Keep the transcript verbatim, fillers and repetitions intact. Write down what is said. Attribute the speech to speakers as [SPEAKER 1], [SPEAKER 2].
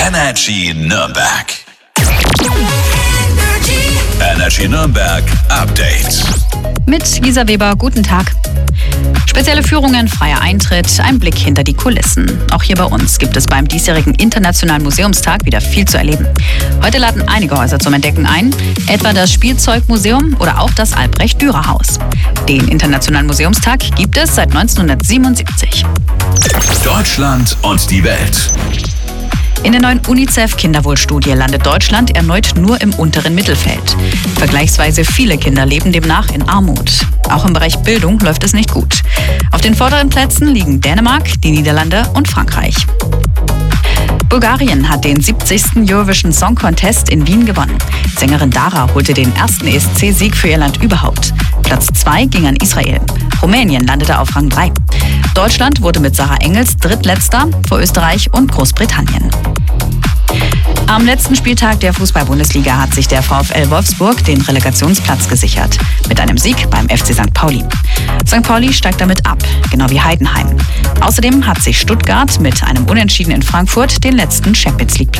[SPEAKER 1] Energy Nürnberg. Energy Nürnberg Update.
[SPEAKER 2] Mit Lisa Weber, guten Tag. Spezielle Führungen, freier Eintritt, ein Blick hinter die Kulissen. Auch hier bei uns gibt es beim diesjährigen Internationalen Museumstag wieder viel zu erleben. Heute laden einige Häuser zum Entdecken ein, etwa das Spielzeugmuseum oder auch das Albrecht-Dürer-Haus. Den Internationalen Museumstag gibt es seit neunzehnhundertsiebenundsiebzig.
[SPEAKER 1] Deutschland und die Welt.
[SPEAKER 2] In der neuen UNICEF-Kinderwohlstudie landet Deutschland erneut nur im unteren Mittelfeld. Vergleichsweise viele Kinder leben demnach in Armut. Auch im Bereich Bildung läuft es nicht gut. Auf den vorderen Plätzen liegen Dänemark, die Niederlande und Frankreich. Bulgarien hat den siebzigsten Eurovision Song Contest in Wien gewonnen. Sängerin Dara holte den ersten E S C-Sieg für ihr Land überhaupt. Platz zwei ging an Israel. Rumänien landete auf Rang drei. Deutschland wurde mit Sarah Engels drittletzter vor Österreich und Großbritannien. Am letzten Spieltag der Fußball-Bundesliga hat sich der VfL Wolfsburg den Relegationsplatz gesichert. Mit einem Sieg beim F C Sankt Pauli. Sankt Pauli steigt damit ab, genau wie Heidenheim. Außerdem hat sich Stuttgart mit einem Unentschieden in Frankfurt den letzten Champions-League-Platz